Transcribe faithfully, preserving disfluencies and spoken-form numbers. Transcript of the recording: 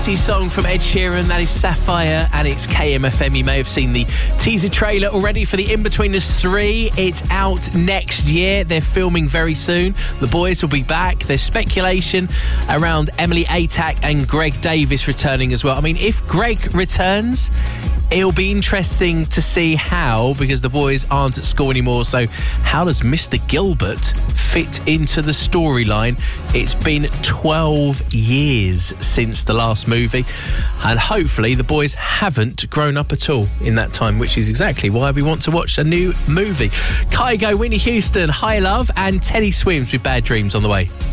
Icy song from Ed Sheeran. That is Sapphire, and it's K M F M. You may have seen the teaser trailer already for The Inbetweeners three. It's out next year. They're filming very soon. The boys will be back. There's speculation around Emily Atack and Greg Davis returning as well. I mean, if Greg returns, it'll be interesting to see how, because the boys aren't at school anymore. So how does Mister Gilbert fit into the storyline? It's been twelve years since the last movie, and hopefully the boys haven't grown up at all in that time, which is exactly why we want to watch a new movie. Kygo, Whitney Houston, High Love, and Teddy Swims with Bad Dreams on the way.